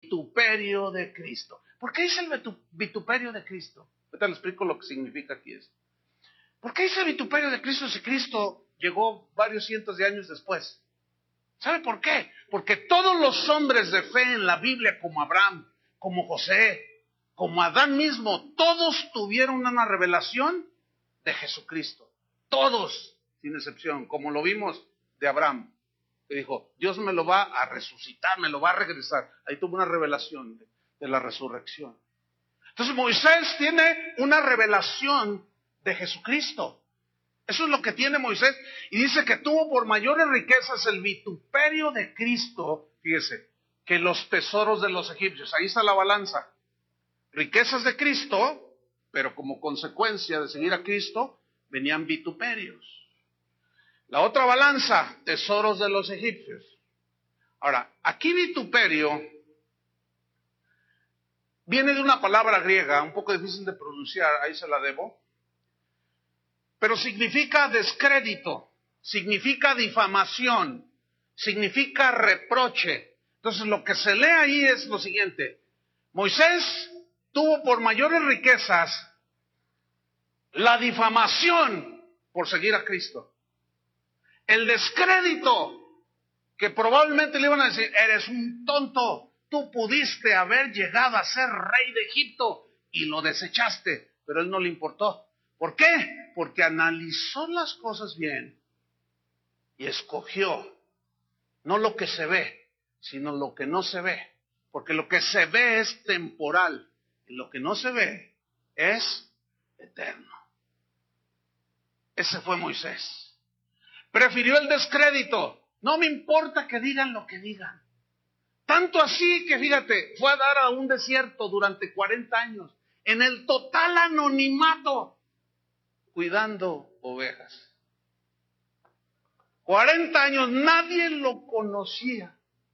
vituperio de Cristo. ¿Por qué dice el vituperio de Cristo? Ahorita le explico lo que significa aquí esto. ¿Por qué dice vituperio de Cristo si Cristo llegó varios cientos de años después? ¿Sabe por qué? Porque todos los hombres de fe en la Biblia, como Abraham, como José, como Adán mismo, todos tuvieron una revelación de Jesucristo. Todos, sin excepción, como lo vimos de Abraham, que dijo, Dios me lo va a resucitar, me lo va a regresar. Ahí tuvo una revelación de la resurrección. Entonces Moisés tiene una revelación de Jesucristo. Eso es lo que tiene Moisés. Y dice que tuvo por mayores riquezas el vituperio de Cristo, fíjese, que los tesoros de los egipcios. Ahí está la balanza. Riquezas de Cristo, pero como consecuencia de seguir a Cristo, venían vituperios. La otra balanza, tesoros de los egipcios. Ahora, aquí vituperio viene de una palabra griega, un poco difícil de pronunciar, ahí se la debo, pero significa descrédito, significa difamación, significa reproche. Entonces lo que se lee ahí es lo siguiente: Moisés tuvo por mayores riquezas la difamación por seguir a Cristo, el descrédito, que probablemente le iban a decir, eres un tonto, tú pudiste haber llegado a ser rey de Egipto y lo desechaste, pero a él no le importó. ¿Por qué? Porque analizó las cosas bien y escogió no lo que se ve, sino lo que no se ve. Porque lo que se ve es temporal y lo que no se ve es eterno. Ese fue Moisés. Prefirió el descrédito. No me importa que digan lo que digan. Tanto así que, fíjate, fue a dar a un desierto durante 40 años, en el total anonimato, cuidando ovejas. 40 años, nadie lo conocía.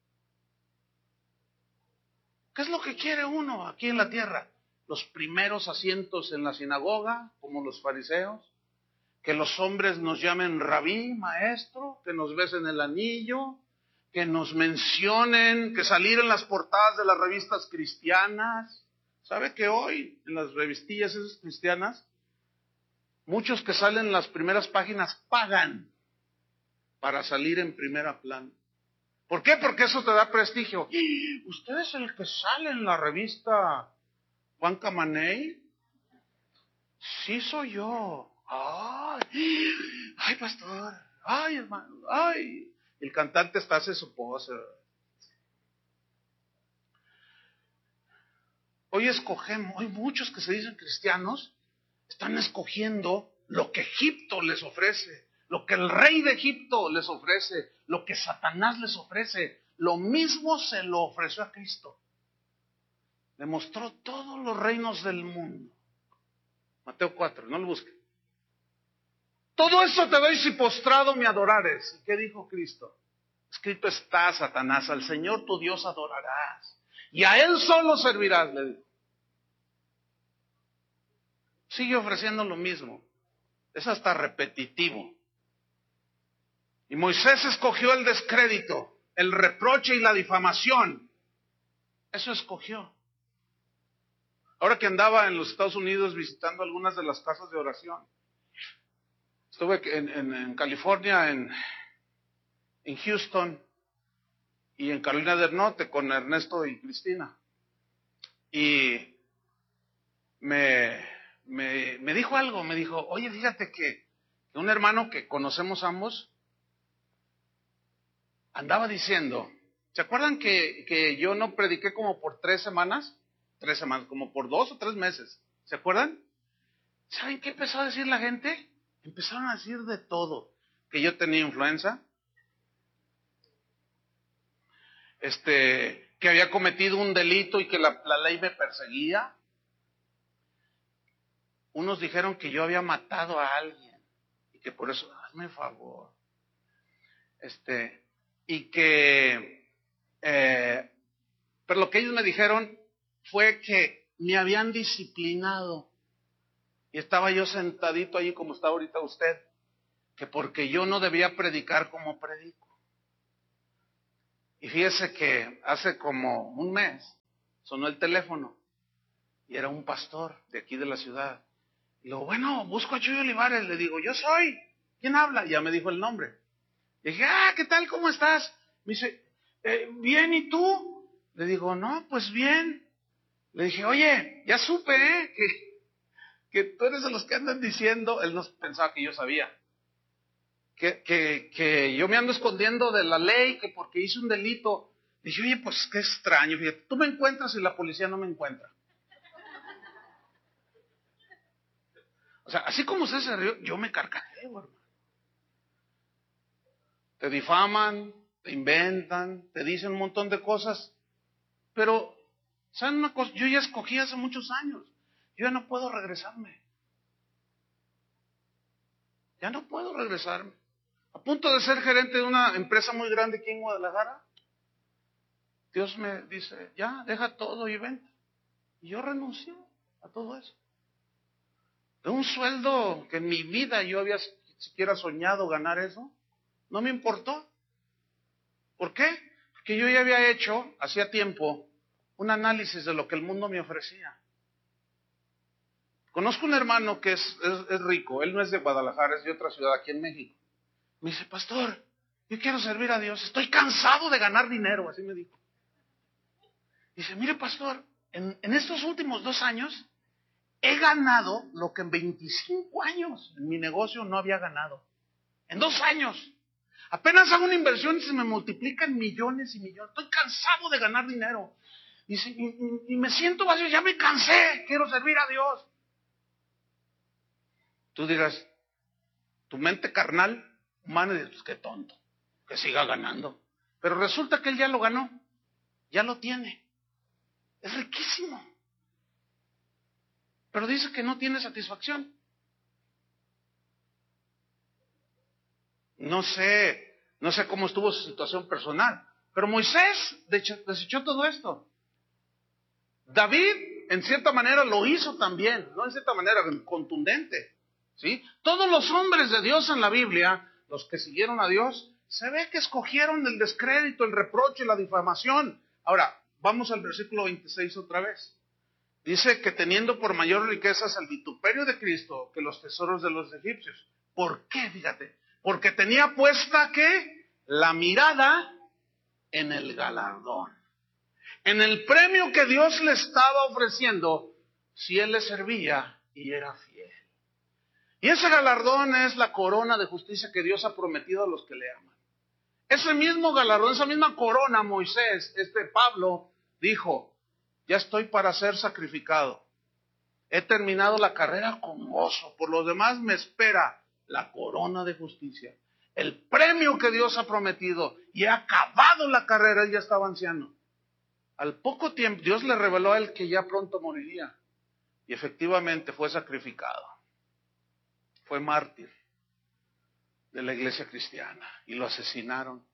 ¿Qué es lo que quiere uno aquí en la tierra? Los primeros asientos en la sinagoga, como los fariseos. Que los hombres nos llamen rabí, maestro, que nos besen el anillo, que nos mencionen, que salir en las portadas de las revistas cristianas. ¿Sabe que hoy en las revistillas esas cristianas, muchos que salen en las primeras páginas pagan para salir en primera plana? ¿Por qué? Porque eso te da prestigio. ¿Usted es el que sale en la revista Juan Camaney? Sí, soy yo. Ay, pastor, ay, hermano, ay. El cantante hasta hace su pose. Hoy escogemos, hoy muchos que se dicen cristianos están escogiendo lo que Egipto les ofrece, lo que el rey de Egipto les ofrece, lo que Satanás les ofrece. Lo mismo se lo ofreció a Cristo. Le mostró todos los reinos del mundo. Mateo 4, no lo busquen. Todo eso te doy si postrado me adorares. ¿Y qué dijo Cristo? Escrito está, Satanás, al Señor tu Dios adorarás y a Él solo servirás, le dijo. Sigue ofreciendo lo mismo. Es hasta repetitivo. Y Moisés escogió el descrédito, el reproche y la difamación. Eso escogió. Ahora que andaba en los Estados Unidos visitando algunas de las casas de oración, estuve en California, en Houston y en Carolina del Norte con Ernesto y Cristina. Y me dijo algo, me dijo, oye, fíjate que un hermano que conocemos ambos andaba diciendo, ¿se acuerdan que yo no prediqué como por 3 semanas? 3 semanas, como por 2 o 3 meses. ¿Se acuerdan? ¿Saben qué empezó a decir la gente? Empezaron a decir de todo. Que yo tenía influenza, que había cometido un delito y que la ley me perseguía. Unos dijeron que yo había matado a alguien y que por eso, hazme favor. Y que, pero lo que ellos me dijeron fue que me habían disciplinado y estaba yo sentadito allí como está ahorita usted, que porque yo no debía predicar como predico. Y fíjese que hace como un mes sonó el teléfono y era un pastor de aquí de la ciudad. Y luego, bueno, busco a Chuy Olivares. Le digo, yo soy. ¿Quién habla? Ya me dijo el nombre. Le dije, ¿qué tal? ¿Cómo estás? Me dice, bien, ¿y tú? Le digo, no, pues bien. Le dije, oye, ya supe, que tú eres de los que andan diciendo. Él no pensaba que yo sabía. Que yo me ando escondiendo de la ley, que porque hice un delito. Dije, oye, pues qué extraño, fíjate, tú me encuentras y la policía no me encuentra. O sea, así como usted se rió, yo me carcajeo, hermano. Te difaman, te inventan, te dicen un montón de cosas, pero, ¿saben una cosa? Yo ya escogí hace muchos años, yo ya no puedo regresarme. Ya no puedo regresarme. A punto de ser gerente de una empresa muy grande aquí en Guadalajara, Dios me dice, ya, deja todo y vente. Y yo renuncié a todo eso. De un sueldo que en mi vida yo había siquiera soñado ganar eso, no me importó. ¿Por qué? Porque yo ya había hecho, hacía tiempo, un análisis de lo que el mundo me ofrecía. Conozco un hermano que es rico, él no es de Guadalajara, es de otra ciudad aquí en México. Me dice, pastor, yo quiero servir a Dios, estoy cansado de ganar dinero, así me dijo. Dice, mire pastor, en estos últimos 2 años he ganado lo que en 25 años en mi negocio no había ganado. En 2 años. Apenas hago una inversión y se me multiplican millones y millones. Estoy cansado de ganar dinero. Dice, y me siento vacío, ya me cansé, quiero servir a Dios. Tú dirás, tu mente carnal, humana, y dices, pues qué tonto, que siga ganando. Pero resulta que él ya lo ganó, ya lo tiene. Es riquísimo. Pero dice que no tiene satisfacción. No sé cómo estuvo su situación personal, pero Moisés desechó todo esto. David, en cierta manera, lo hizo también, no en cierta manera contundente, ¿sí? Todos los hombres de Dios en la Biblia, los que siguieron a Dios, se ve que escogieron el descrédito, el reproche y la difamación. Ahora, vamos al versículo 26 otra vez. Dice que teniendo por mayor riquezas el vituperio de Cristo que los tesoros de los egipcios. ¿Por qué? Fíjate. Porque tenía puesta, ¿qué? La mirada en el galardón. En el premio que Dios le estaba ofreciendo si él le servía y era fiel. Y ese galardón es la corona de justicia que Dios ha prometido a los que le aman. Ese mismo galardón, esa misma corona, Moisés, Pablo, dijo, ya estoy para ser sacrificado. He terminado la carrera con gozo. Por lo demás me espera la corona de justicia. El premio que Dios ha prometido. Y he acabado la carrera, él ya estaba anciano. Al poco tiempo, Dios le reveló a él que ya pronto moriría. Y efectivamente fue sacrificado. Fue mártir de la iglesia cristiana. Y lo asesinaron.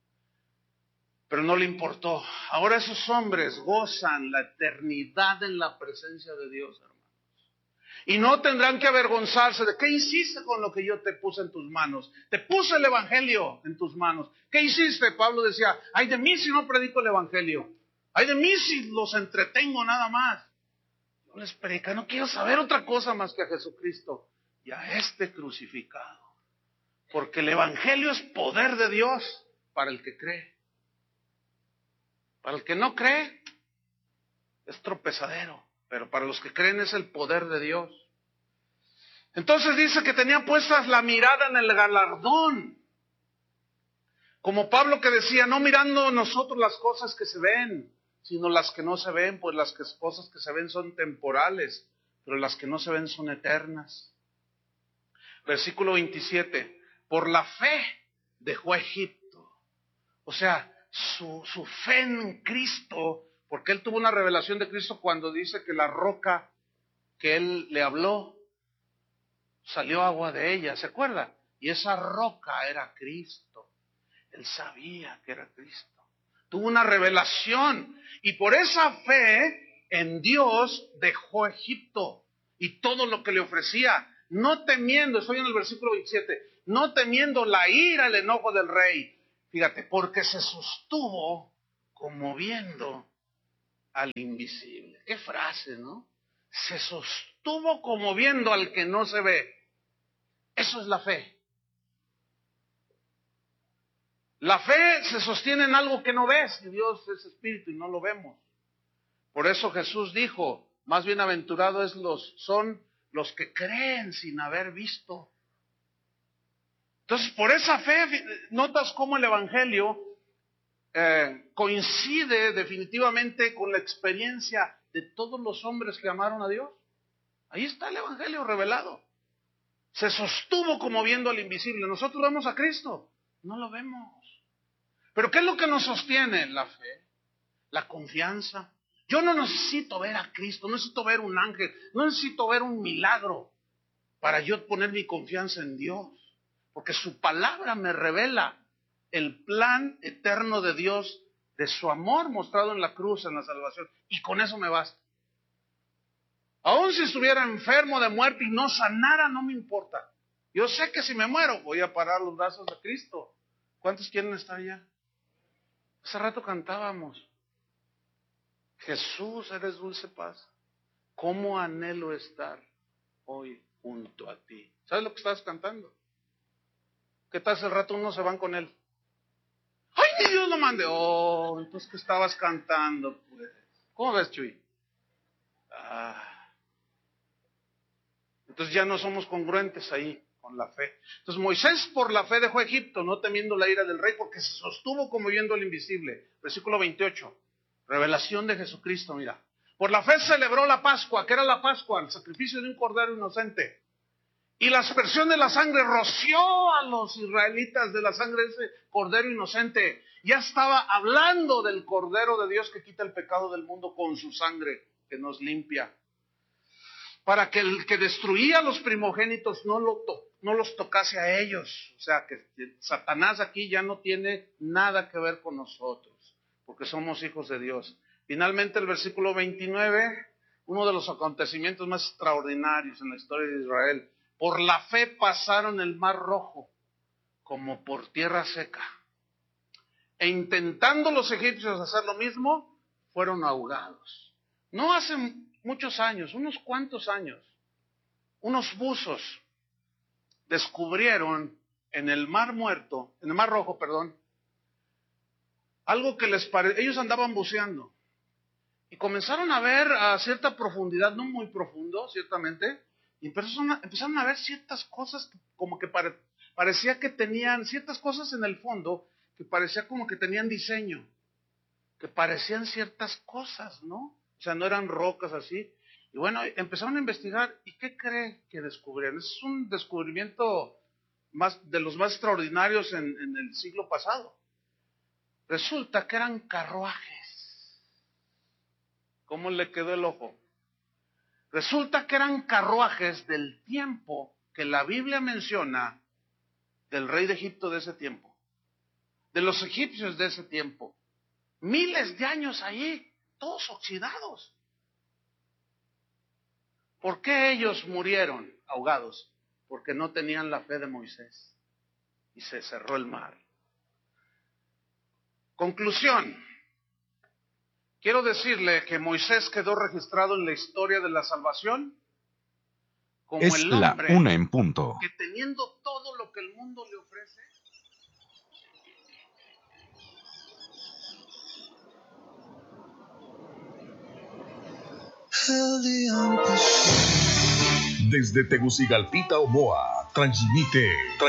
Pero no le importó. Ahora esos hombres gozan la eternidad en la presencia de Dios, hermanos. Y no tendrán que avergonzarse de qué hiciste con lo que yo te puse en tus manos. Te puse el evangelio en tus manos. ¿Qué hiciste? Pablo decía, ay de mí si no predico el evangelio. Ay de mí si los entretengo nada más. Yo les predico, no quiero saber otra cosa más que a Jesucristo y a crucificado. Porque el evangelio es poder de Dios para el que cree. Para el que no cree, es tropezadero, pero para los que creen es el poder de Dios. Entonces dice que tenía puestas la mirada en el galardón. Como Pablo que decía, no mirando nosotros las cosas que se ven, sino las que no se ven, pues las cosas que se ven son temporales, pero las que no se ven son eternas. Versículo 27, por la fe dejó a Egipto. O sea, su fe en Cristo, porque él tuvo una revelación de Cristo cuando dice que la roca que él le habló, salió agua de ella, ¿se acuerda? Y esa roca era Cristo. Él sabía que era Cristo. Tuvo una revelación y por esa fe en Dios dejó Egipto y todo lo que le ofrecía, no temiendo, estoy en el versículo 27, no temiendo la ira, el enojo del rey. Fíjate, porque se sostuvo como viendo al invisible. Qué frase, ¿no? Se sostuvo como viendo al que no se ve. Eso es la fe. La fe se sostiene en algo que no ves, y Dios es espíritu y no lo vemos. Por eso Jesús dijo, más bienaventurados son los que creen sin haber visto. Entonces, por esa fe, notas cómo el Evangelio coincide definitivamente con la experiencia de todos los hombres que amaron a Dios. Ahí está el Evangelio revelado. Se sostuvo como viendo al invisible. Nosotros vemos a Cristo, no lo vemos. Pero ¿qué es lo que nos sostiene? La fe, la confianza. Yo no necesito ver a Cristo, no necesito ver un ángel, no necesito ver un milagro para yo poner mi confianza en Dios. Porque su palabra me revela el plan eterno de Dios, de su amor mostrado en la cruz, en la salvación. Y con eso me basta. Aún si estuviera enfermo de muerte y no sanara, no me importa. Yo sé que si me muero, voy a parar los brazos de Cristo. ¿Cuántos quieren estar allá? Hace rato cantábamos. Jesús, eres dulce paz. ¿Cómo anhelo estar hoy junto a ti? ¿Sabes lo que estás cantando? ¿Qué tal si al rato unos se van con él? ¡Ay, ni Dios lo mande! Oh, entonces ¿qué estabas cantando, pues? ¿Cómo ves, Chuy? Entonces ya no somos congruentes ahí con la fe. Entonces Moisés por la fe dejó Egipto, no temiendo la ira del rey, porque se sostuvo como viendo al invisible. Versículo 28, revelación de Jesucristo, mira. Por la fe celebró la Pascua. ¿Qué era la Pascua? El sacrificio de un cordero inocente. Y la aspersión de la sangre roció a los israelitas de la sangre de ese cordero inocente. Ya estaba hablando del Cordero de Dios que quita el pecado del mundo con su sangre, que nos limpia. Para que el que destruía a los primogénitos no los tocase a ellos. O sea, que Satanás aquí ya no tiene nada que ver con nosotros, porque somos hijos de Dios. Finalmente, el versículo 29, uno de los acontecimientos más extraordinarios en la historia de Israel. Por la fe pasaron el Mar Rojo como por tierra seca. E intentando los egipcios hacer lo mismo, fueron ahogados. No hace muchos años, unos cuantos años, unos buzos descubrieron en el Mar Rojo, algo que les pareció. Ellos andaban buceando y comenzaron a ver a cierta profundidad, no muy profundo, ciertamente, y empezaron a ver ciertas cosas como que parecía que tenían ciertas cosas en el fondo que parecía como que tenían diseño, que parecían ciertas cosas, ¿no? O sea, no eran rocas así. Y bueno, empezaron a investigar. ¿Y qué cree que descubrieron? Es un descubrimiento de los más extraordinarios en el siglo pasado. Resulta que eran carruajes. ¿Cómo le quedó el ojo? Resulta que eran carruajes del tiempo que la Biblia menciona del rey de Egipto de ese tiempo, de los egipcios de ese tiempo. Miles de años allí, todos oxidados. ¿Por qué ellos murieron ahogados? Porque no tenían la fe de Moisés y se cerró el mar. Conclusión. Quiero decirle que Moisés quedó registrado en la historia de la salvación como es el hombre la 1:00 que teniendo todo lo que el mundo le ofrece. Desde Tegucigalpita, Omoa, transmite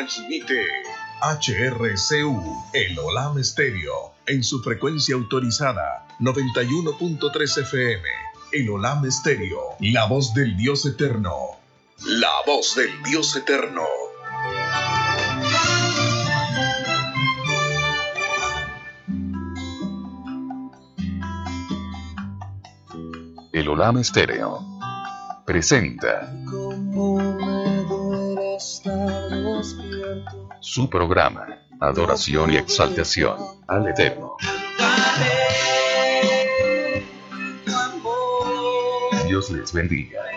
HRCU, el Olam Estéreo, en su frecuencia autorizada, 91.3 FM, el Olam Estéreo, la voz del Dios eterno, la voz del Dios eterno. El Olam Estéreo presenta su programa Adoración y Exaltación al Eterno. Dios les bendiga.